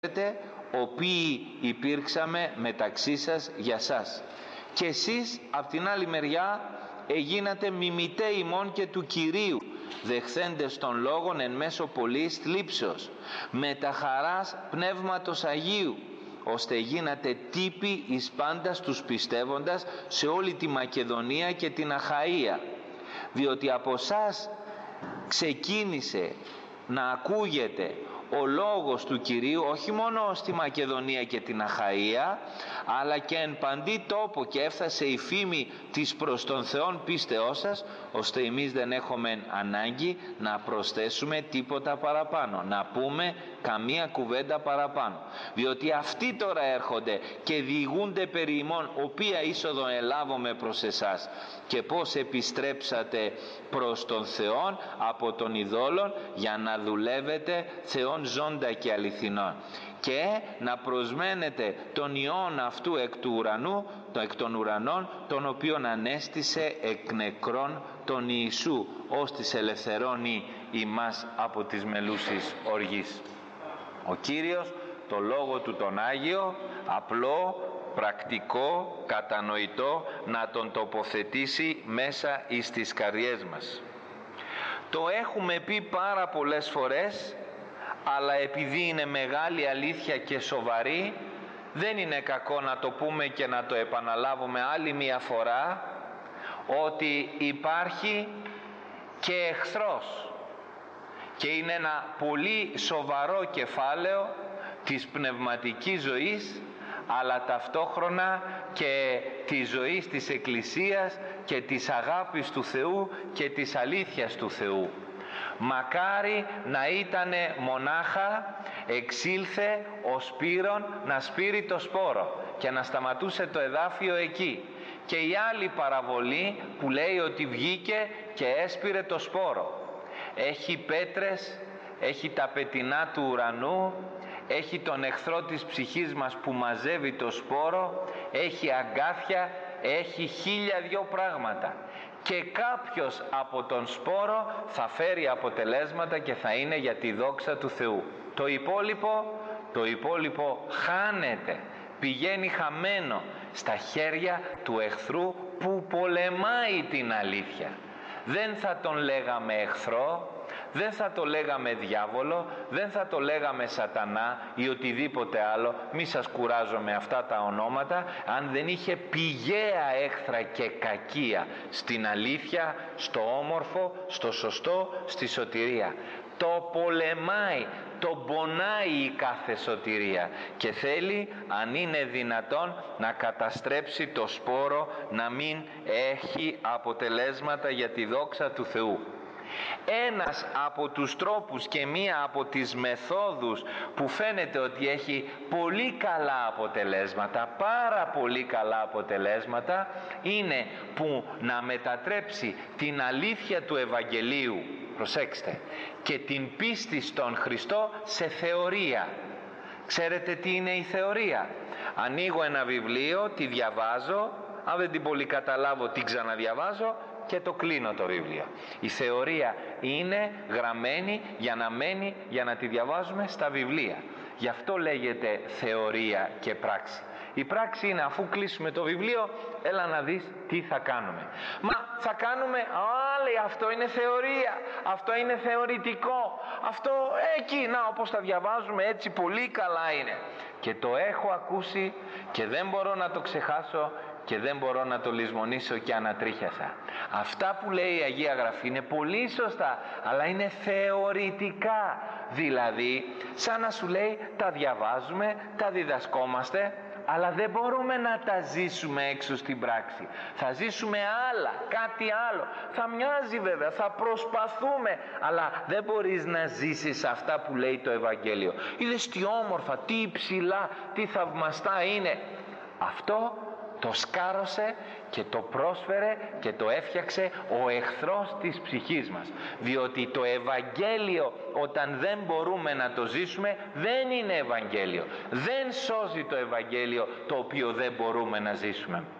οποίοι υπήρξαμε μεταξύ σας για σας. Και εσείς απ' την άλλη μεριά εγίνατε μιμητέ ημών και του Κυρίου, δεχθέντες των λόγων εν μέσω πολλής θλίψεως, με τα χαράς Πνεύματος Αγίου, ώστε γίνατε τύποι εις πάντα τους πιστεύοντας σε όλη τη Μακεδονία και την Αχαΐα, διότι από σας ξεκίνησε να ακούγεται ο λόγος του Κυρίου όχι μόνο στη Μακεδονία και την Αχαΐα, αλλά και εν παντή τόπο, και έφτασε η φήμη της προς τον Θεόν πίστεώς σας, ώστε εμείς δεν έχουμε ανάγκη να προσθέσουμε τίποτα παραπάνω, να πούμε καμία κουβέντα παραπάνω, διότι αυτοί τώρα έρχονται και διηγούνται περί ημών οποία είσοδο ελάβουμε προς εσάς και πως επιστρέψατε προς τον Θεόν από των ειδόλων για να δουλεύετε Θεόν ζώντα και αληθινών, και να προσμένετε τον Υιόν αυτού εκ των ουρανών, τον οποίον ανέστησε εκ νεκρών, τον Ιησού, ώστις ελευθερώνει ημάς από τις μελούσης οργής. Ο Κύριος το λόγο του τον Άγιο, απλό, πρακτικό, κατανοητό, να τον τοποθετήσει μέσα εις τις καρδιές μας. Το έχουμε πει πάρα πολλές φορές, αλλά επειδή είναι μεγάλη αλήθεια και σοβαρή, δεν είναι κακό να το πούμε και να το επαναλάβουμε άλλη μία φορά, ότι υπάρχει και εχθρός, και είναι ένα πολύ σοβαρό κεφάλαιο της πνευματικής ζωής, αλλά ταυτόχρονα και της ζωής της Εκκλησίας και της αγάπης του Θεού και της αλήθειας του Θεού. Μακάρι να ήτανε μονάχα εξήλθε ο Σπύρον να σπείρει το σπόρο και να σταματούσε το εδάφιο εκεί, και η άλλη παραβολή που λέει ότι βγήκε και έσπειρε το σπόρο. Έχει πέτρες, έχει τα πετεινά του ουρανού, έχει τον εχθρό της ψυχής μας που μαζεύει το σπόρο, έχει αγκάθια, έχει 1002 πράγματα, και κάποιος από τον σπόρο θα φέρει αποτελέσματα και θα είναι για τη δόξα του Θεού. Το υπόλοιπο χάνεται, πηγαίνει χαμένο στα χέρια του εχθρού που πολεμάει την αλήθεια. Δεν θα τον λέγαμε εχθρό, δεν θα το λέγαμε διάβολο, δεν θα το λέγαμε σατανά ή οτιδήποτε άλλο, μη σας κουράζω με αυτά τα ονόματα, αν δεν είχε πηγαία έχθρα και κακία στην αλήθεια, στο όμορφο, στο σωστό, στη σωτηρία. Το πολεμάει, το πονάει η κάθε σωτηρία και θέλει, αν είναι δυνατόν, να καταστρέψει το σπόρο, να μην έχει αποτελέσματα για τη δόξα του Θεού. Ένας από τους τρόπους και μία από τις μεθόδους που φαίνεται ότι έχει πολύ καλά αποτελέσματα, πάρα πολύ καλά αποτελέσματα, είναι που να μετατρέψει την αλήθεια του Ευαγγελίου, προσέξτε, και την πίστη στον Χριστό σε θεωρία. Ξέρετε τι είναι η θεωρία? Ανοίγω ένα βιβλίο, τη διαβάζω, αν δεν την πολύ καταλάβω την ξαναδιαβάζω και το κλείνω το βιβλίο. Η θεωρία είναι γραμμένη για να μένει, για να τη διαβάζουμε στα βιβλία. Γι' αυτό λέγεται θεωρία και πράξη. Η πράξη είναι, αφού κλείσουμε το βιβλίο, έλα να δεις τι θα κάνουμε. Μα θα κάνουμε, λέει, αυτό είναι θεωρία, αυτό είναι θεωρητικό, αυτό εκεί, να, όπως τα διαβάζουμε έτσι πολύ καλά είναι. Και το έχω ακούσει και δεν μπορώ να το ξεχάσω και δεν μπορώ να το λησμονήσω και ανατρίχιασα. Αυτά που λέει η Αγία Γραφή είναι πολύ σωστά, αλλά είναι θεωρητικά. Δηλαδή, σαν να σου λέει, τα διαβάζουμε, τα διδασκόμαστε, αλλά δεν μπορούμε να τα ζήσουμε έξω στην πράξη. Θα ζήσουμε άλλα, κάτι άλλο. Θα μοιάζει βέβαια, θα προσπαθούμε, αλλά δεν μπορείς να ζήσεις αυτά που λέει το Ευαγγέλιο. Είδες τι όμορφα, τι υψηλά, τι θαυμαστά είναι. Αυτό το σκάρωσε και το πρόσφερε και το έφτιαξε ο εχθρός της ψυχής μας. Διότι το Ευαγγέλιο, όταν δεν μπορούμε να το ζήσουμε, δεν είναι Ευαγγέλιο. Δεν σώζει το Ευαγγέλιο το οποίο δεν μπορούμε να ζήσουμε.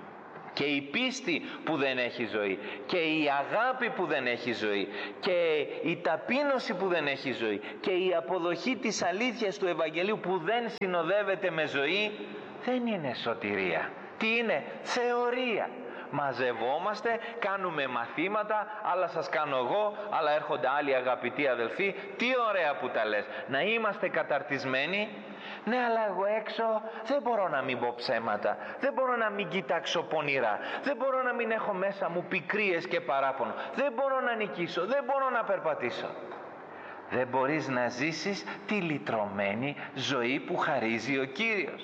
και η πίστη που δεν έχει ζωή, και η αγάπη που δεν έχει ζωή, και η ταπείνωση που δεν έχει ζωή, και η αποδοχή της αλήθειας του Ευαγγελίου που δεν συνοδεύεται με ζωή, δεν είναι σωτηρία. Τι είναι? Θεωρία. Μαζευόμαστε, κάνουμε μαθήματα, άλλα σας κάνω εγώ, άλλα έρχονται άλλοι αγαπητοί αδελφοί. Τι ωραία που τα λες, να είμαστε καταρτισμένοι. Ναι, αλλά εγώ έξω δεν μπορώ να μην πω ψέματα, δεν μπορώ να μην κοιτάξω πονηρά, δεν μπορώ να μην έχω μέσα μου πικρίες και παράπονο, δεν μπορώ να νικήσω, δεν μπορώ να περπατήσω. Δεν μπορείς να ζήσεις τη λυτρωμένη ζωή που χαρίζει ο Κύριος.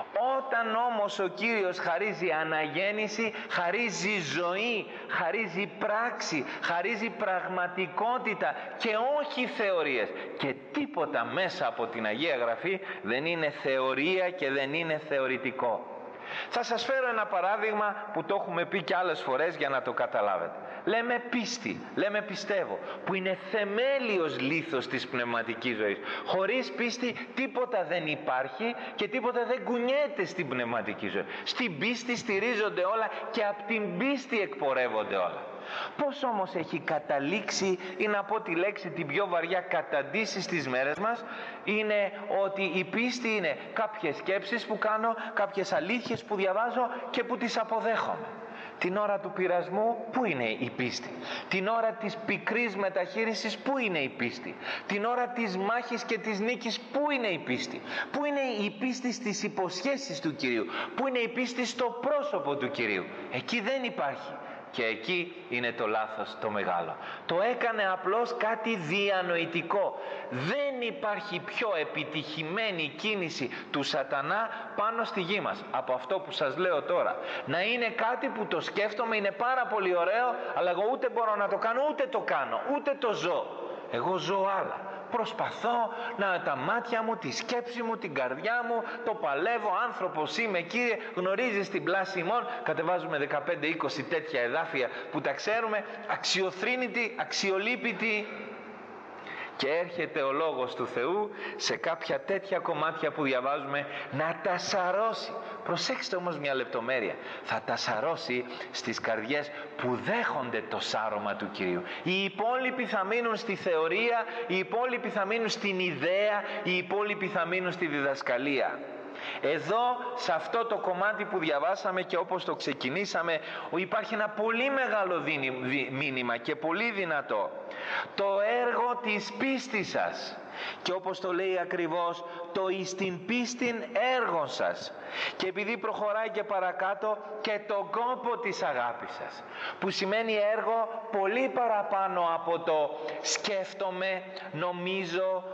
Όταν όμως ο Κύριος χαρίζει αναγέννηση, χαρίζει ζωή, χαρίζει πράξη, χαρίζει πραγματικότητα και όχι θεωρίες. Και τίποτα μέσα από την Αγία Γραφή δεν είναι θεωρία και δεν είναι θεωρητικό. Θα σας φέρω ένα παράδειγμα που το έχουμε πει και άλλες φορές για να το καταλάβετε. Λέμε πίστη, λέμε πιστεύω, που είναι θεμέλιος λίθος της πνευματικής ζωής. Χωρίς πίστη τίποτα δεν υπάρχει και τίποτα δεν κουνιέται στην πνευματική ζωή. Στην πίστη στηρίζονται όλα και από την πίστη εκπορεύονται όλα. Πώς όμως έχει καταλήξει, ή να πω τη λέξη την πιο βαριά, καταντήσει στις μέρες μας, είναι ότι η πίστη είναι κάποιες σκέψεις που κάνω, κάποιες αλήθειες που διαβάζω και που τις αποδέχομαι. Την ώρα του πειρασμού, πού είναι η πίστη? Την ώρα της πικρής μεταχείρισης, πού είναι η πίστη? Την ώρα της μάχης και της νίκης, πού είναι η πίστη? Πού είναι η πίστη στις υποσχέσεις του Κυρίου? Πού είναι η πίστη στο πρόσωπο του Κυρίου? Εκεί δεν υπάρχει. Και εκεί είναι το λάθος το μεγάλο. Το έκανε απλώς κάτι διανοητικό. Δεν υπάρχει πιο επιτυχημένη κίνηση του σατανά πάνω στη γη μας από αυτό που σας λέω τώρα. Να είναι κάτι που το σκέφτομαι, είναι πάρα πολύ ωραίο, αλλά εγώ ούτε μπορώ να το κάνω, ούτε το κάνω, ούτε το ζω. Εγώ ζω άλλα. Προσπαθώ να τα μάτια μου, τη σκέψη μου, την καρδιά μου, το παλεύω, άνθρωπος είμαι Κύριε, γνωρίζεις την πλάση ημών. Κατεβάζουμε 15-20 τέτοια εδάφια που τα ξέρουμε, αξιοθρήνητοι, αξιολύπητοι. Και έρχεται ο Λόγος του Θεού σε κάποια τέτοια κομμάτια που διαβάζουμε να τα σαρώσει. Προσέξτε όμως μια λεπτομέρεια. Θα τα σαρώσει στις καρδιές που δέχονται το σάρωμα του Κυρίου. Οι υπόλοιποι θα μείνουν στη θεωρία, οι υπόλοιποι θα μείνουν στην ιδέα, οι υπόλοιποι θα μείνουν στη διδασκαλία. Εδώ σε αυτό το κομμάτι που διαβάσαμε και όπως το ξεκινήσαμε, υπάρχει ένα πολύ μεγάλο μήνυμα και πολύ δυνατό. Το έργο της πίστης σας, και όπως το λέει ακριβώς, το εις την πίστην έργων σας. Και επειδή προχωράει και παρακάτω, και τον κόπο της αγάπης σας, που σημαίνει έργο πολύ παραπάνω από το σκέφτομαι, νομίζω,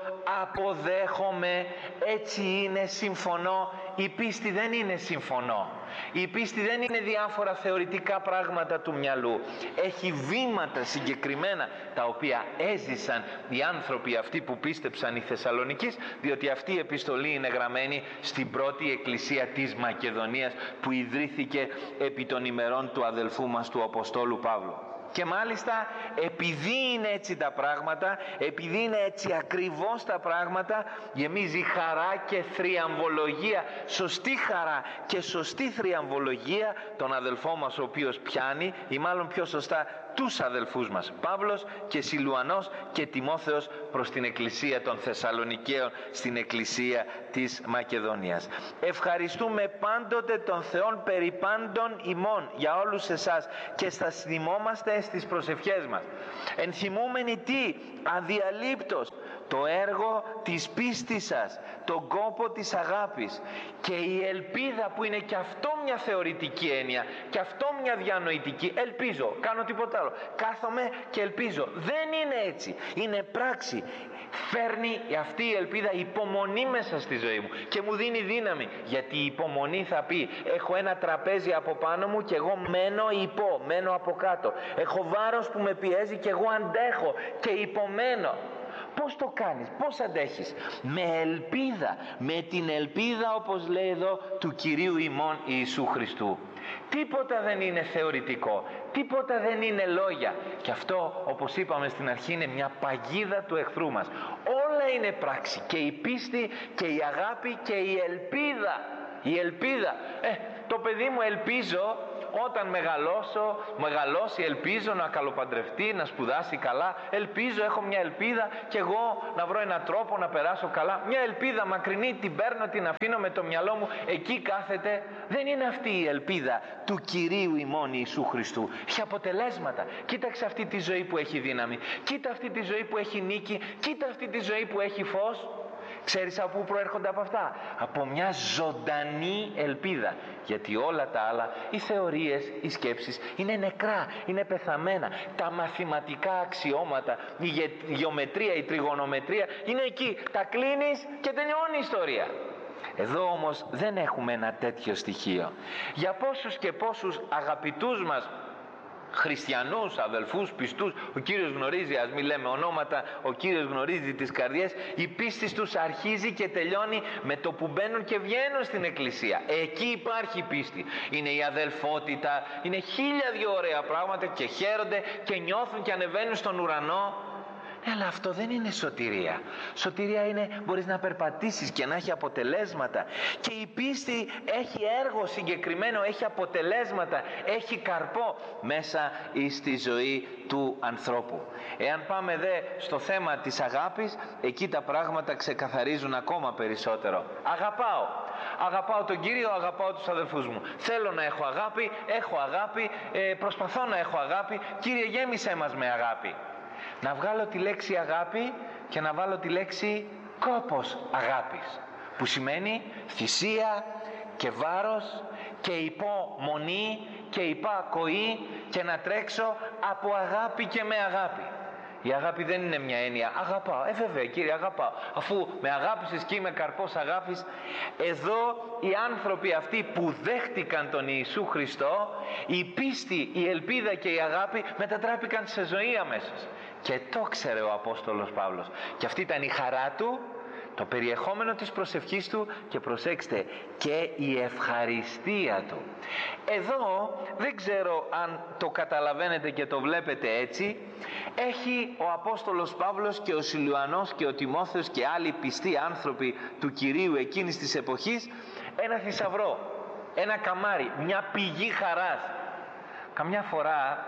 αποδέχομαι, έτσι είναι, συμφωνώ. Η πίστη δεν είναι συμφωνώ. Η πίστη δεν είναι διάφορα θεωρητικά πράγματα του μυαλού. Έχει βήματα συγκεκριμένα τα οποία έζησαν οι άνθρωποι αυτοί που πίστεψαν οι Θεσσαλονικείς, διότι αυτή η επιστολή είναι γραμμένη στην πρώτη εκκλησία της Μακεδονίας που ιδρύθηκε επί των ημερών του αδελφού μας του Αποστόλου Παύλου. Και μάλιστα επειδή είναι έτσι τα πράγματα, επειδή είναι έτσι ακριβώς τα πράγματα, γεμίζει χαρά και θριαμβολογία, σωστή χαρά και σωστή θριαμβολογία τον αδελφό μας ο οποίος πιάνει, ή μάλλον πιο σωστά τους αδελφούς μας, Παύλος και Σιλουανός και Τιμόθεος, προς την εκκλησία των Θεσσαλονικαίων, στην εκκλησία της Μακεδονίας. Ευχαριστούμε πάντοτε τον Θεόν περί πάντων ημών για όλους εσάς και στα θυμόμαστε στις προσευχές μας. Ενθυμούμενοι τι? Αδιαλείπτως το έργο της πίστης σας, τον κόπο της αγάπης και η ελπίδα, που είναι και αυτό μια θεωρητική έννοια και αυτό μια διανοητική. Ελπίζω, κάνω τίποτα άλλο, κάθομαι και ελπίζω. Δεν είναι έτσι, είναι πράξη. Φέρνει αυτή η ελπίδα υπομονή μέσα στη ζωή μου και μου δίνει δύναμη, γιατί η υπομονή θα πει έχω ένα τραπέζι από πάνω μου και εγώ μένω από κάτω, έχω βάρος που με πιέζει και εγώ αντέχω και υπομένω. Πώς το κάνεις, πώς αντέχεις? Με ελπίδα, με την ελπίδα, όπως λέει εδώ, του Κυρίου ημών Ιησού Χριστού. Τίποτα δεν είναι θεωρητικό, τίποτα δεν είναι λόγια. Και αυτό, όπως είπαμε στην αρχή, είναι μια παγίδα του εχθρού μας. Όλα είναι πράξη, και η πίστη και η αγάπη και η ελπίδα. Η ελπίδα, το παιδί μου ελπίζω όταν μεγαλώσει, ελπίζω να καλοπαντρευτεί, να σπουδάσει καλά, ελπίζω, έχω μια ελπίδα και εγώ να βρω έναν τρόπο να περάσω καλά. Μια ελπίδα μακρινή, την παίρνω, την αφήνω με το μυαλό μου, εκεί κάθεται. Δεν είναι αυτή η ελπίδα του Κυρίου ημών Ιησού Χριστού. Έχει αποτελέσματα. Κοίταξε αυτή τη ζωή που έχει δύναμη, κοίτα αυτή τη ζωή που έχει νίκη, κοίτα αυτή τη ζωή που έχει φως. Ξέρεις από πού προέρχονται από αυτά? Από μια ζωντανή ελπίδα. Γιατί όλα τα άλλα, οι θεωρίες, οι σκέψεις, είναι νεκρά, είναι πεθαμένα. Τα μαθηματικά αξιώματα, η γεωμετρία, η τριγωνομετρία είναι εκεί. Τα κλείνεις και τελειώνει η ιστορία. Εδώ όμως δεν έχουμε ένα τέτοιο στοιχείο. Για πόσους και πόσους αγαπητούς μας χριστιανούς, αδελφούς, πιστούς, ο Κύριος γνωρίζει, ας μην λέμε ονόματα, ο Κύριος γνωρίζει τις καρδιές, η πίστη τους αρχίζει και τελειώνει με το που μπαίνουν και βγαίνουν στην εκκλησία. Εκεί υπάρχει πίστη. Είναι η αδελφότητα, είναι 1002 ωραία πράγματα και χαίρονται και νιώθουν και ανεβαίνουν στον ουρανό. Αλλά αυτό δεν είναι σωτηρία. Σωτηρία είναι μπορείς να περπατήσεις και να έχει αποτελέσματα. Και η πίστη έχει έργο συγκεκριμένο, έχει αποτελέσματα, έχει καρπό μέσα στη ζωή του ανθρώπου. Εάν πάμε δε στο θέμα της αγάπης, εκεί τα πράγματα ξεκαθαρίζουν ακόμα περισσότερο. Αγαπάω τον Κύριο, αγαπάω τους αδελφούς μου. Θέλω να έχω αγάπη, προσπαθώ να έχω αγάπη. Κύριε, γέμισέ μας με αγάπη. Να βγάλω τη λέξη αγάπη και να βάλω τη λέξη κόπος αγάπης, που σημαίνει θυσία και βάρος και υπομονή και υπακοή και να τρέξω από αγάπη και με αγάπη. Η αγάπη δεν είναι μια έννοια αγαπάω, βέβαια Κύριε αγαπάω, αφού με αγάπησες και είμαι καρπός αγάπης. Εδώ οι άνθρωποι αυτοί που δέχτηκαν τον Ιησού Χριστό, η πίστη, η ελπίδα και η αγάπη μετατράπηκαν σε ζωή αμέσως. Και το ξέρε ο Απόστολος Παύλος. Και αυτή ήταν η χαρά του, το περιεχόμενο της προσευχής του και προσέξτε και η ευχαριστία του. Εδώ δεν ξέρω αν το καταλαβαίνετε και το βλέπετε έτσι. Έχει ο Απόστολος Παύλος και ο Σιλουανός και ο Τιμόθεος και άλλοι πιστοί άνθρωποι του Κυρίου εκείνης της εποχής ένα θησαυρό, ένα καμάρι, μια πηγή χαράς. Καμιά φορά,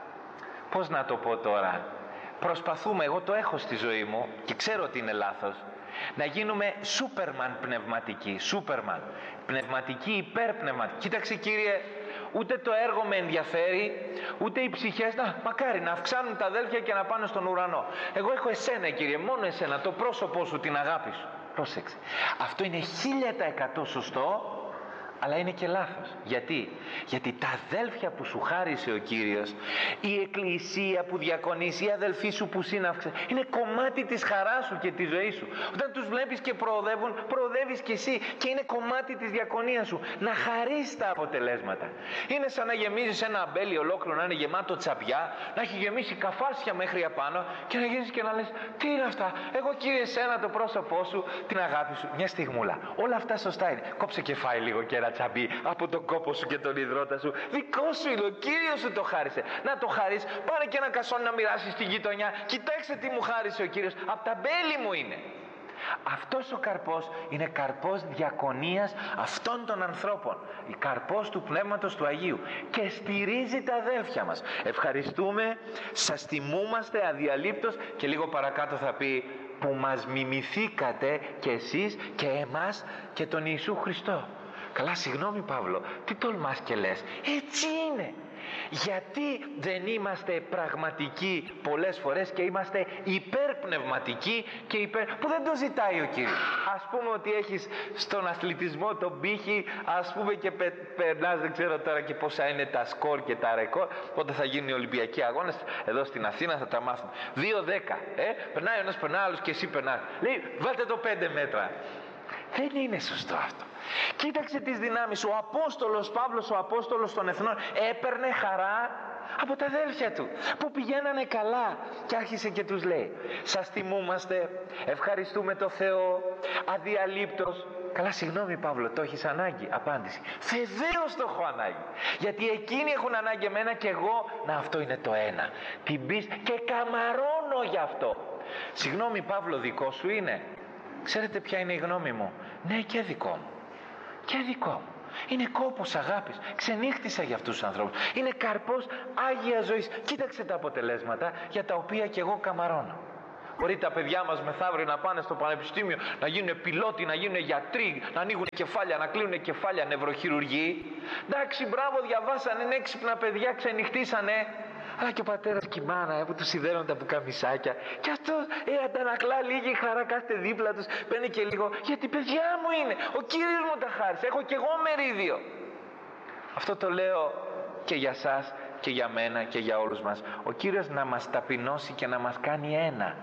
πώς να το πω τώρα, προσπαθούμε, εγώ το έχω στη ζωή μου και ξέρω ότι είναι λάθος, να γίνουμε σούπερμαν πνευματικοί, πνευματικοί, υπερπνευματικοί. Κοίταξε Κύριε, ούτε το έργο με ενδιαφέρει, ούτε οι ψυχές, μακάρι να αυξάνουν τα αδέλφια και να πάνε στον ουρανό. Εγώ έχω εσένα Κύριε, μόνο εσένα, το πρόσωπό σου, την αγάπη σου. Πρόσεξε, αυτό είναι 1000% σωστό, αλλά είναι και λάθος. Γιατί τα αδέλφια που σου χάρισε ο Κύριος, η εκκλησία που διακονείς, οι αδελφοί σου που σύναυξε, είναι κομμάτι της χαράς σου και της ζωής σου. Όταν τους βλέπεις και προοδεύουν, προοδεύεις και εσύ και είναι κομμάτι της διακονίας σου. Να χαρείς τα αποτελέσματα. Είναι σαν να γεμίζεις ένα αμπέλι ολόκληρο, να είναι γεμάτο τσαπιά, να έχει γεμίσει καφάσια μέχρι απάνω και να γίνεις και να λες, τι είναι αυτά, εγώ Κύριε εσένα το πρόσωπό σου, την αγάπη σου. Μια στιγμούλα, όλα αυτά σωστά είναι. Κόψε και φάει λίγο και ένα τσαμπί από τον κόπο σου και τον υδρότα σου. Δικό σου είναι, ο Κύριος σου το χάρισε. Να το χαρείς, πάρε και ένα κασόνι να μοιράσεις στη γειτονιά. Κοιτάξτε τι μου χάρισε ο Κύριος, από τα μπέλη μου είναι. Αυτός ο καρπός είναι καρπός διακονίας αυτών των ανθρώπων, η καρπός του Πνεύματος του Αγίου και στηρίζει τα αδέλφια μας. Ευχαριστούμε, σας τιμούμαστε αδιαλείπτως και λίγο παρακάτω θα πει που μας μιμηθήκατε και εσείς και εμάς και τον Ιησού Χριστό. Καλά, συγγνώμη Παύλο, τι τολμάς και λες? Έτσι είναι. Γιατί δεν είμαστε πραγματικοί πολλές φορές και είμαστε υπερπνευματικοί και που δεν το ζητάει ο Κύριος. Ας πούμε ότι έχεις στον αθλητισμό τον πύχη, ας πούμε, και περνάς, δεν ξέρω τώρα και πόσα είναι τα σκορ και τα ρεκόρ, πότε θα γίνουν οι Ολυμπιακοί αγώνες, εδώ στην Αθήνα θα τα μάθουμε. 2-10, περνάει ένας, περνάει άλλος και εσύ περνάς. Λέει, βάλτε το 5 μέτρα. Δεν είναι σωστό αυτό. Κοίταξε τις δυνάμεις. Ο Απόστολος Παύλος, ο Απόστολος των Εθνών, έπαιρνε χαρά από τα αδέλφια του που πηγαίνανε καλά και άρχισε και τους λέει, σας τιμούμαστε, ευχαριστούμε το Θεό αδιαλείπτως. Καλά, συγγνώμη Παύλο, το έχεις ανάγκη? Απάντηση, βεβαίως το έχω ανάγκη, γιατί εκείνοι έχουν ανάγκη εμένα και εγώ, να αυτό είναι το ένα, την πεις και καμαρώνω γι' αυτό. Συγγνώμη Παύλο, δικό σου είναι? Ξέρετε ποια είναι η γνώμη μου? Ναι, και δικό μου. Και δικό μου. Είναι κόπος αγάπης. Ξενύχτησα για αυτούς τους ανθρώπους. Είναι καρπός Άγιας ζωής. Κοίταξε τα αποτελέσματα για τα οποία και εγώ καμαρώνω. Μπορεί τα παιδιά μας μεθαύριο να πάνε στο πανεπιστήμιο, να γίνουν πιλότοι, να γίνουν γιατροί, να ανοίγουν κεφάλια, να κλείνουν κεφάλια, νευροχειρουργοί. Εντάξει, μπράβο, διαβάσανε, είναι έξυπνα παιδιά, ξενυχτήσανε. Αλλά και ο πατέρας και η μάνα που τους σιδέρουν τα πουκαμισάκια. Και αυτός αντανακλά λίγη χαρά, κάθεται δίπλα τους, παίρνει και λίγο. Γιατί παιδιά μου είναι, ο Κύριος μου τα χάρισε, έχω κι εγώ μερίδιο. Αυτό το λέω και για σας και για μένα και για όλους μας. Ο Κύριος να μας ταπεινώσει και να μας κάνει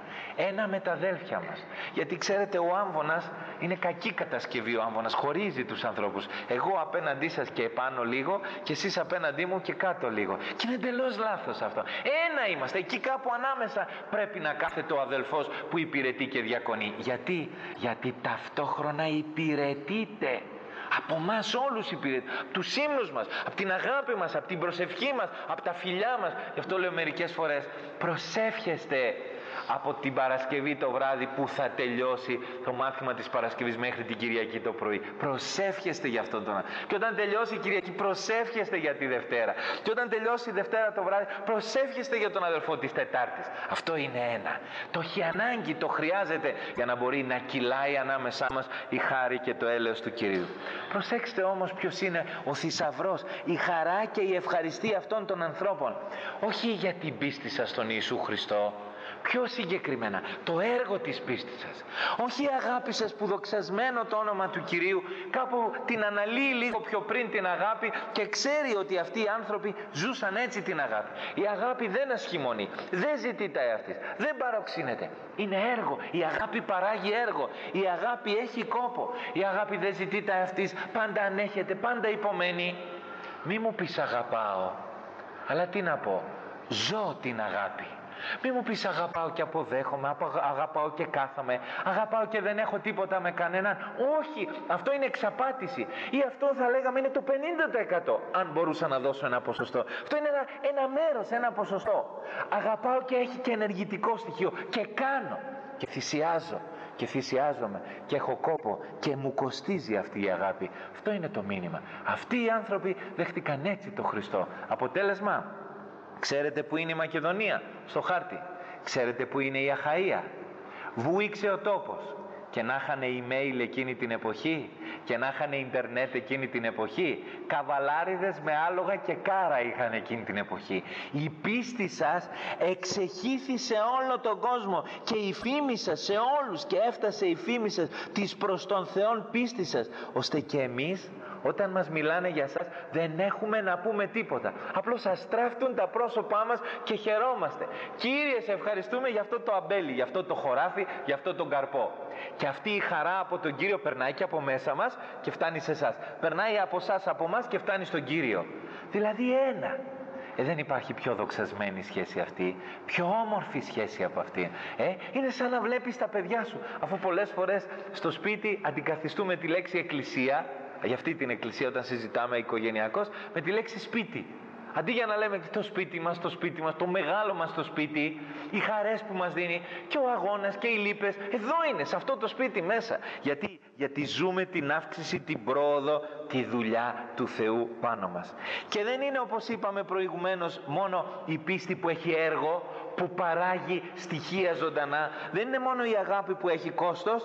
ένα με τα αδέλφια μας. Γιατί ξέρετε, ο άμβονας είναι κακή κατασκευή. Ο άμβονας χωρίζει τους ανθρώπους. Εγώ απέναντί σας και επάνω λίγο και εσείς απέναντί μου και κάτω λίγο. Και είναι εντελώς λάθος αυτό. Ένα είμαστε. Εκεί κάπου ανάμεσα πρέπει να κάθεται ο αδελφός που υπηρετεί και διακονεί. Γιατί ταυτόχρονα υπηρετείτε. Από εμάς όλους υπηρετεί, από τους ύμνους μας, από την αγάπη μας, από την προσευχή μας, από τα φιλιά μας. Γι' αυτό λέω μερικές φορές, προσεύχεστε από την Παρασκευή το βράδυ που θα τελειώσει το μάθημα της Παρασκευής μέχρι την Κυριακή το πρωί. Προσεύχεστε για αυτόν τον άνθρωπο. Και όταν τελειώσει η Κυριακή, προσεύχεστε για τη Δευτέρα. Και όταν τελειώσει η Δευτέρα το βράδυ, προσεύχεστε για τον αδελφό της Τετάρτης. Αυτό είναι ένα. Το έχει ανάγκη, το χρειάζεται για να μπορεί να κυλάει ανάμεσά μας η χάρη και το έλεος του Κυρίου. Προσέξτε όμως ποιος είναι ο θησαυρός, η χαρά και η ευχαριστία αυτών των ανθρώπων. Όχι για την πίστη σας στον Ιησού Χριστό. Πιο συγκεκριμένα, το έργο της πίστης σας. Όχι η αγάπη σας που δοξασμένο το όνομα του Κυρίου κάπου την αναλύει λίγο πιο πριν την αγάπη και ξέρει ότι αυτοί οι άνθρωποι ζούσαν έτσι την αγάπη. Η αγάπη δεν ασχημονεί, δεν ζητεί τα εαυτής, δεν παροξύνεται. Είναι έργο. Η αγάπη παράγει έργο. Η αγάπη έχει κόπο. Η αγάπη δεν ζητεί τα εαυτής, πάντα ανέχεται, πάντα υπομένει. Μη μου πεις αγαπάω, αλλά τι να πω, ζω την αγάπη. Μη μου πεις αγαπάω και αποδέχομαι, αγαπάω και κάθομαι, αγαπάω και δεν έχω τίποτα με κανέναν. Όχι, αυτό είναι εξαπάτηση. Ή αυτό θα λέγαμε είναι το 50%, αν μπορούσα να δώσω ένα ποσοστό. Αυτό είναι ένα μέρος, ένα ποσοστό. Αγαπάω και έχει και ενεργητικό στοιχείο. Και κάνω και θυσιάζω και θυσιάζομαι και έχω κόπο και μου κοστίζει αυτή η αγάπη. Αυτό είναι το μήνυμα. Αυτοί οι άνθρωποι δέχτηκαν έτσι το Χριστό. Αποτέλεσμα, ξέρετε που είναι η Μακεδονία στο χάρτη? Ξέρετε που είναι η Αχαΐα? Βούηξε ο τόπος. Και να είχαν email εκείνη την εποχή, και να είχαν ίντερνετ εκείνη την εποχή, καβαλάριδες με άλογα και κάρα είχαν εκείνη την εποχή. Η πίστη σας εξεχύθη σε όλο τον κόσμο και η φήμη σας σε όλους, και έφτασε η φήμη σας της προς τον Θεόν πίστη σας, ώστε και εμείς όταν μας μιλάνε για σας δεν έχουμε να πούμε τίποτα. Απλώς αστράφτουν τα πρόσωπά μας και χαιρόμαστε. Κύριε, σε ευχαριστούμε για αυτό το αμπέλι, για αυτό το χωράφι, για αυτό τον καρπό. Και αυτή η χαρά από τον Κύριο περνάει και από μέσα μας και φτάνει σε εσάς. Περνάει από εσάς, από εμάς και φτάνει στον Κύριο. Δηλαδή ένα. Δεν υπάρχει πιο δοξασμένη σχέση αυτή, πιο όμορφη σχέση από αυτή. Είναι σαν να βλέπεις τα παιδιά σου. Αφού πολλές φορές στο σπίτι αντικαθιστούμε τη λέξη εκκλησία, για αυτή την εκκλησία όταν συζητάμε οικογενειακώς, με τη λέξη σπίτι. Αντί για να λέμε το σπίτι μας, το μεγάλο μας το σπίτι, οι χαρές που μας δίνει και ο αγώνας και οι λύπες, εδώ είναι, σε αυτό το σπίτι μέσα. Γιατί ζούμε την αύξηση, την πρόοδο, τη δουλειά του Θεού πάνω μας. Και δεν είναι, όπως είπαμε προηγουμένως, μόνο η πίστη που έχει έργο, που παράγει στοιχεία ζωντανά. Δεν είναι μόνο η αγάπη που έχει κόστος,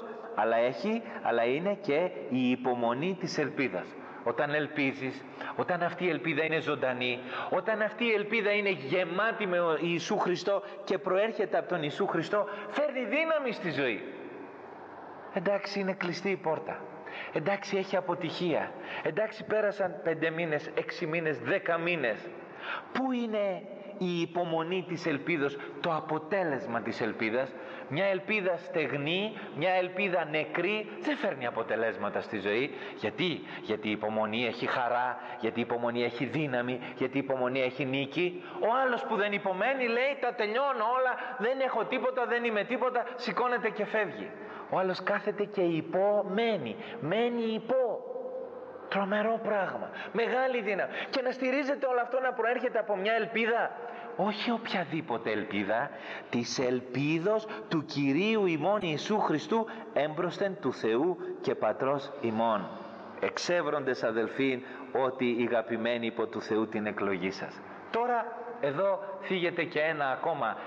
αλλά είναι και η υπομονή της ελπίδας. Όταν ελπίζεις, όταν αυτή η ελπίδα είναι ζωντανή, όταν αυτή η ελπίδα είναι γεμάτη με τον Ιησού Χριστό και προέρχεται από τον Ιησού Χριστό, φέρνει δύναμη στη ζωή. Εντάξει, είναι κλειστή η πόρτα. Εντάξει, έχει αποτυχία. Εντάξει, πέρασαν 5 μήνες, 6 μήνες, 10 μήνες. Πού είναι η υπομονή της ελπίδας, το αποτέλεσμα της ελπίδας? Μια ελπίδα στεγνή, μια ελπίδα νεκρή δεν φέρνει αποτελέσματα στη ζωή. Γιατί η υπομονή έχει χαρά, γιατί η υπομονή έχει δύναμη, γιατί η υπομονή έχει νίκη. Ο άλλος που δεν υπομένει λέει τα τελειώνω όλα, δεν έχω τίποτα, δεν είμαι τίποτα, σηκώνεται και φεύγει. Ο άλλος κάθεται και μένει υπό. Τρομερό πράγμα, μεγάλη δύναμη. Και να στηρίζεται όλο αυτό να προέρχεται από μια ελπίδα, όχι οποιαδήποτε ελπίδα, της ελπίδος του Κυρίου ημών Ιησού Χριστού, έμπροσθεν του Θεού και Πατρός ημών. Εξεύροντες αδελφοί, ότι οι αγαπημένοι υπό του Θεού την εκλογή σας. Τώρα εδώ θίγεται και ένα ακόμα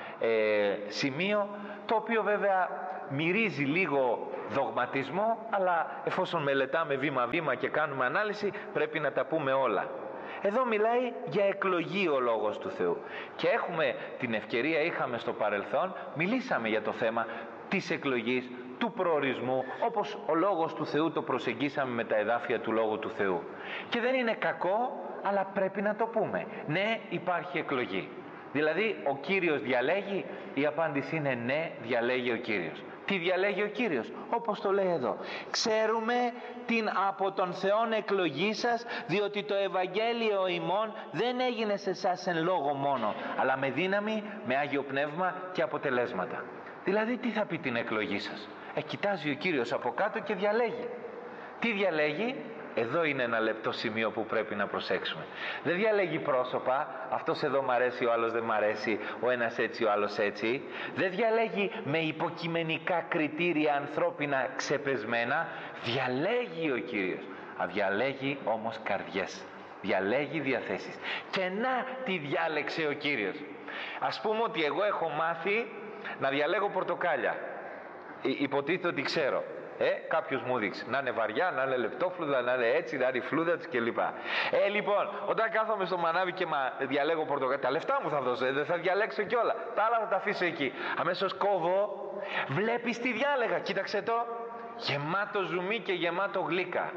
σημείο, το οποίο βέβαια μυρίζει λίγο δογματισμό, αλλά εφόσον μελετάμε βήμα-βήμα και κάνουμε ανάλυση, πρέπει να τα πούμε όλα. Εδώ μιλάει για εκλογή ο Λόγος του Θεού, και έχουμε την ευκαιρία, είχαμε στο παρελθόν, μιλήσαμε για το θέμα της εκλογής, του προορισμού, όπως ο Λόγος του Θεού το προσεγγίσαμε με τα εδάφια του Λόγου του Θεού. Και δεν είναι κακό, αλλά πρέπει να το πούμε. Ναι, υπάρχει εκλογή. Δηλαδή ο Κύριος διαλέγει, η απάντηση είναι ναι, διαλέγει ο Κύριος. Τι διαλέγει ο Κύριος? Όπως το λέει εδώ. Ξέρουμε την από τον Θεόν εκλογή σας, διότι το Ευαγγέλιο ημών δεν έγινε σε εσάς εν λόγω μόνο, αλλά με δύναμη, με Άγιο Πνεύμα και αποτελέσματα. Δηλαδή τι θα πει την εκλογή σας? Κοιτάζει ο Κύριος από κάτω και διαλέγει. Τι διαλέγει? Εδώ είναι ένα λεπτό σημείο που πρέπει να προσέξουμε. Δεν διαλέγει πρόσωπα, αυτός εδώ μ' αρέσει, ο άλλος δεν μ' αρέσει, ο ένας έτσι, ο άλλος έτσι. Δεν διαλέγει με υποκειμενικά κριτήρια ανθρώπινα ξεπεσμένα. Διαλέγει ο Κύριος. Διαλέγει όμως καρδιές. Διαλέγει διαθέσεις. Και να τι διάλεξε ο Κύριος. Ας πούμε ότι εγώ έχω μάθει να διαλέγω πορτοκάλια. Υποτίθεται ότι ξέρω. Κάποιος μου δείξει να είναι βαριά, να είναι λεπτόφλουδα, να είναι έτσι, να είναι φλούδα της κλπ. Λοιπόν, όταν κάθομαι στο μανάβι και διαλέγω πορτοκάλια, τα λεφτά μου θα δώσω, δεν θα διαλέξω κιόλα. Τα άλλα θα τα αφήσω εκεί. Αμέσως κόβω. Βλέπεις τι διάλεγα? Κοίταξε το. Γεμάτο ζουμί και γεμάτο γλύκα.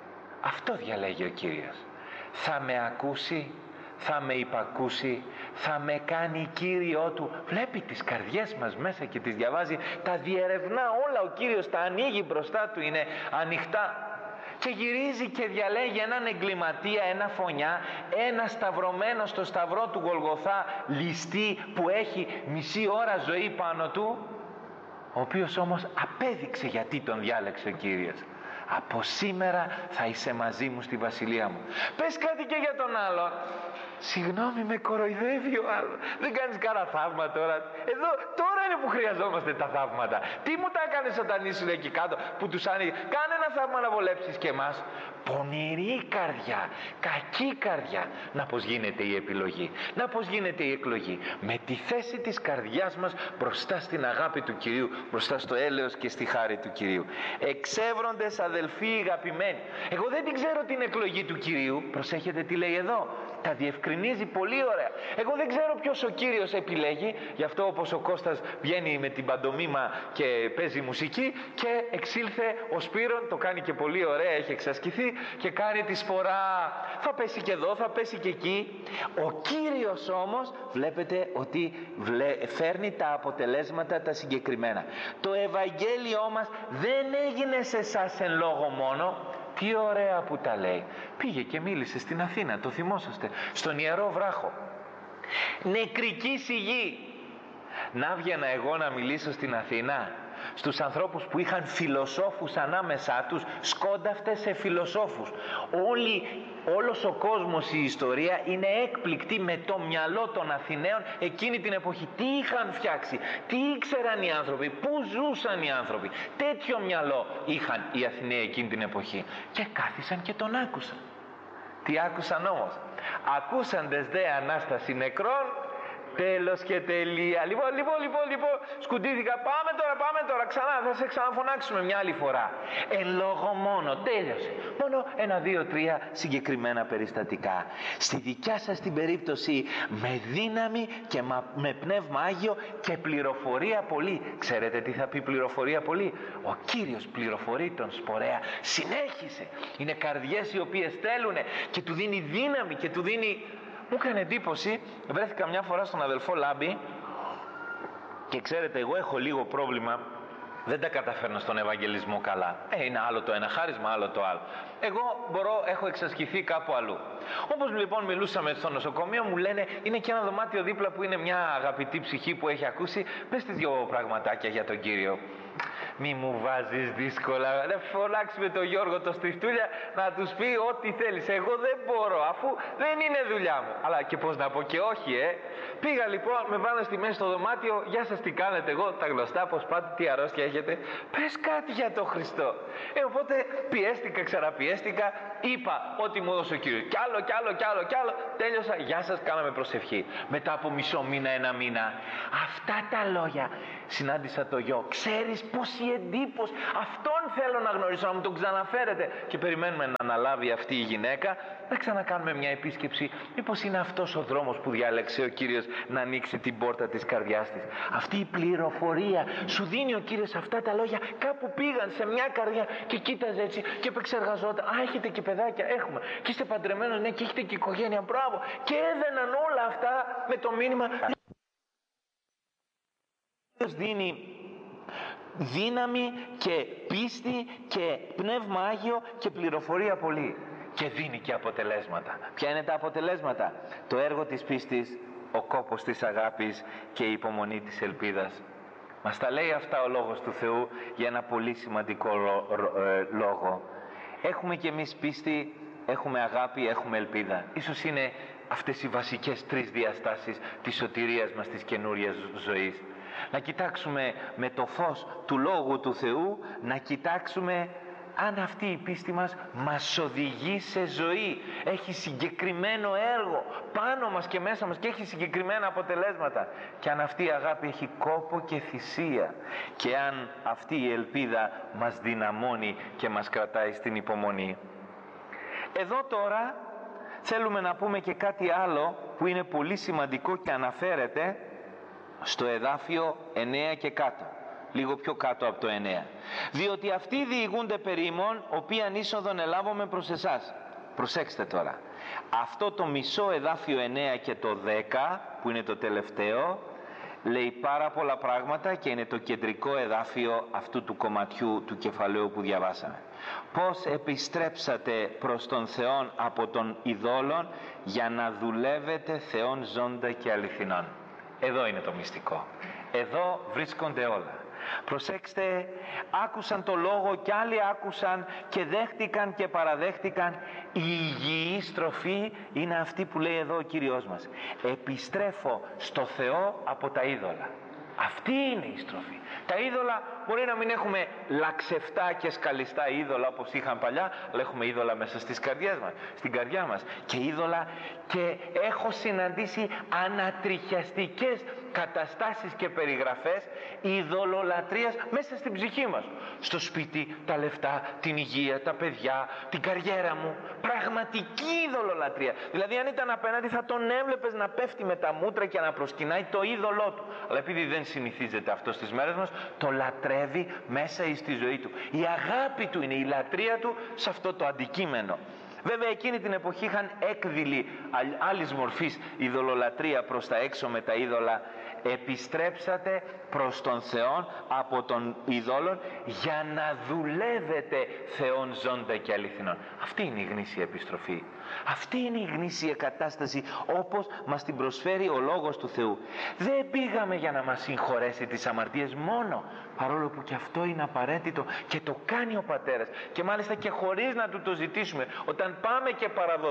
Αυτό διαλέγει ο Κύριος. Θα με ακούσει, θα με υπακούσει, θα με κάνει Κύριό του. Βλέπει τις καρδιές μας μέσα και τις διαβάζει, τα διερευνά όλα ο Κύριος, τα ανοίγει μπροστά του, είναι ανοιχτά. Και γυρίζει και διαλέγει έναν εγκληματία, ένα φωνιά, ένα σταυρωμένο στο σταυρό του Γολγοθά ληστή που έχει μισή ώρα ζωή πάνω του, ο οποίος όμως απέδειξε γιατί τον διάλεξε ο Κύριος. Από σήμερα θα είσαι μαζί μου στη βασιλεία μου. Πες κάτι και για τον άλλον. Συγγνώμη, με κοροϊδεύει ο άλλος. Δεν κάνεις κανένα θαύμα τώρα? Εδώ τώρα είναι που χρειαζόμαστε τα θαύματα. Τι μου τα έκανες όταν ήσουν εκεί κάτω που τους άνοιγε? Κάνε ένα θαύμα να βολέψεις και εμάς. Πονηρή καρδιά, κακή καρδιά. Να πως γίνεται η επιλογή, να πως γίνεται η εκλογή. Με τη θέση της καρδιάς μας μπροστά στην αγάπη του Κυρίου, μπροστά στο έλεος και στη χάρη του Κυρίου. Εξεύροντες αδελφοί αγαπημένοι. Εγώ δεν την ξέρω την εκλογή του Κυρίου. Προσέχετε τι λέει εδώ. Τα διευκρινίζει πολύ ωραία. Εγώ δεν ξέρω ποιος ο Κύριος επιλέγει. Γι' αυτό όπως ο Κώστας βγαίνει με την παντομήμα και παίζει μουσική, και εξήλθε ο Σπύρον, το κάνει και πολύ ωραία, έχει εξασκηθεί και κάνει τη σφορά. Θα πέσει και εδώ, θα πέσει και εκεί. Ο Κύριος όμως βλέπετε ότι φέρνει τα αποτελέσματα τα συγκεκριμένα. Το Ευαγγέλιό μας δεν έγινε σε εσάς εν λόγω μόνο. Τι ωραία που τα λέει. Πήγε και μίλησε στην Αθήνα, το θυμόσαστε, στον Ιερό Βράχο. Νεκρική σιγή. Να βγαίνα εγώ να μιλήσω στην Αθήνα στους ανθρώπους που είχαν φιλοσόφους ανάμεσά τους, σκόνταυτες σε φιλοσόφους. Όλος ο κόσμος, η ιστορία είναι έκπληκτη με το μυαλό των Αθηναίων εκείνη την εποχή. Τι είχαν φτιάξει, τι ήξεραν οι άνθρωποι, πού ζούσαν οι άνθρωποι. Τέτοιο μυαλό είχαν οι Αθηναίοι εκείνη την εποχή. Και κάθισαν και τον άκουσαν. Τι άκουσαν όμως? Ακούσαντες δε Ανάσταση νεκρών, τέλος και τελεία. Λοιπόν, σκουτήθηκα. Πάμε τώρα, ξανά, θα σε ξαναφωνάξουμε μια άλλη φορά. Εν λόγω μόνο, τέλειωσε. Μόνο 1, 2, 3 συγκεκριμένα περιστατικά. Στη δικιά σας την περίπτωση, με δύναμη και με πνεύμα Άγιο και πληροφορία πολύ. Ξέρετε τι θα πει πληροφορία πολύ? Ο Κύριος πληροφορεί τον σπορέα. Συνέχισε. Είναι καρδιές οι οποίες θέλουν και του δίνει δύναμη και του δίνει... Μου έκανε εντύπωση, βρέθηκα μια φορά στον αδελφό Λάμπη και ξέρετε, εγώ έχω λίγο πρόβλημα, δεν τα καταφέρνω στον Ευαγγελισμό καλά. Είναι άλλο το ένα χάρισμα, άλλο το άλλο. Εγώ έχω εξασκηθεί κάπου αλλού. Όπως λοιπόν μιλούσαμε στο νοσοκομείο, μου λένε είναι και ένα δωμάτιο δίπλα που είναι μια αγαπητή ψυχή που έχει ακούσει. Πες τις 2 πραγματάκια για τον Κύριο. Μη μου βάζεις δύσκολα. Να φωνάξουμε τον Γιώργο το Στριφτούλια να τους πει ό,τι θέλεις. Εγώ δεν μπορώ, αφού δεν είναι δουλειά μου. Αλλά και πώς να πω και όχι, Πήγα λοιπόν, με βάλανε στη μέση στο δωμάτιο. Γεια σας, τι κάνετε? Εγώ τα γνωστά, πώς πάτε, τι αρρώστια έχετε? Πες κάτι για τον Χριστό. Οπότε πιέστηκα, ξαναπιέστηκα. Είπα ό,τι μου έδωσε ο Κύριος. Κι άλλο. Τέλειωσα. Γεια σας, κάναμε προσευχή. Μετά από μισό μήνα, ένα μήνα, αυτά τα λόγια. Συνάντησα το γιο. Ξέρεις πόση εντύπωση. Αυτόν θέλω να γνωρίσω, να μου τον ξαναφέρετε. Και περιμένουμε να αναλάβει αυτή η γυναίκα, να ξανακάνουμε μια επίσκεψη. Μήπως είναι αυτός ο δρόμος που διάλεξε ο Κύριος να ανοίξει την πόρτα της καρδιάς της. Αυτή η πληροφορία σου δίνει ο Κύριος αυτά τα λόγια. Κάπου πήγαν σε μια καρδιά και κοίταζε έτσι και επεξεργαζόταν. Α, έχετε και παιδάκια? Έχουμε. Και είστε παντρεμένος? Ναι. Και έχετε και οικογένεια? Μπράβο. Και έδαιναν όλα αυτά με το μήνυμα. Δίνει δύναμη και πίστη και πνεύμα Άγιο και πληροφορία πολύ, και δίνει και αποτελέσματα. Ποια είναι τα αποτελέσματα? Το έργο της πίστης, ο κόπος της αγάπης και η υπομονή της ελπίδας. Μας τα λέει αυτά ο Λόγος του Θεού για ένα πολύ σημαντικό λόγο. Έχουμε κι εμείς πίστη, έχουμε αγάπη, έχουμε ελπίδα. Ίσως είναι αυτές οι βασικές τρεις διαστάσεις της σωτηρίας μας, της καινούριας ζωής. Να κοιτάξουμε με το φως του Λόγου του Θεού, να κοιτάξουμε αν αυτή η πίστη μας οδηγεί σε ζωή, έχει συγκεκριμένο έργο πάνω μας και μέσα μας και έχει συγκεκριμένα αποτελέσματα, και αν αυτή η αγάπη έχει κόπο και θυσία, και αν αυτή η ελπίδα μας δυναμώνει και μας κρατάει στην υπομονή. Εδώ τώρα θέλουμε να πούμε και κάτι άλλο που είναι πολύ σημαντικό και αναφέρεται στο εδάφιο 9 και κάτω, λίγο πιο κάτω από το 9. Διότι αυτοί διηγούνται περί ημών, οποίαν είσοδον ελάβουμε προς εσάς. Προσέξτε τώρα, αυτό το μισό εδάφιο 9 και το 10 που είναι το τελευταίο, λέει πάρα πολλά πράγματα και είναι το κεντρικό εδάφιο αυτού του κομματιού του κεφαλαίου που διαβάσαμε. Πώς επιστρέψατε προς τον Θεόν από των ειδόλων για να δουλεύετε Θεόν ζώντα και αληθινών. Εδώ είναι το μυστικό. Εδώ βρίσκονται όλα. Προσέξτε, άκουσαν το λόγο και άλλοι άκουσαν και δέχτηκαν και παραδέχτηκαν. Η υγιή στροφή είναι αυτή που λέει εδώ ο Κύριος μας. Επιστρέφω στο Θεό από τα είδωλα. Αυτή είναι η στροφή. Τα είδωλα μπορεί να μην έχουμε λαξευτά και σκαλιστά είδωλα όπως είχαν παλιά, αλλά έχουμε είδωλα μέσα στις καρδιές μας, στην καρδιά μας. Και είδωλα, και έχω συναντήσει ανατριχιαστικές καταστάσεις και περιγραφές ειδωλολατρίας μέσα στην ψυχή μας. Στο σπίτι, τα λεφτά, την υγεία, τα παιδιά, την καριέρα μου. Πραγματική ειδωλολατρία. Δηλαδή αν ήταν απέναντι θα τον έβλεπες να πέφτει με τα μούτρα και να προσκυνάει το είδωλό του. Αλλά επειδή δεν συνηθίζεται αυτό στις μέρες μας, το λατρεύει μέσα στη ζωή του. Η αγάπη του είναι η λατρεία του σε αυτό το αντικείμενο. Βέβαια εκείνη την εποχή είχαν έκδηλη άλλης μορφής ειδωλολατρία προς τα έξω με τα είδωλα. Επιστρέψατε προς τον Θεόν από των ειδόλων για να δουλεύετε Θεόν ζώντα και αληθινών. Αυτή είναι η γνήσια επιστροφή. Αυτή είναι η γνήσια κατάσταση όπως μας την προσφέρει ο Λόγος του Θεού. Δεν πήγαμε για να μας συγχωρέσει τις αμαρτίες μόνο, παρόλο που και αυτό είναι απαραίτητο και το κάνει ο Πατέρας, και μάλιστα και χωρίς να του το ζητήσουμε. Όταν πάμε και παραδοθούμε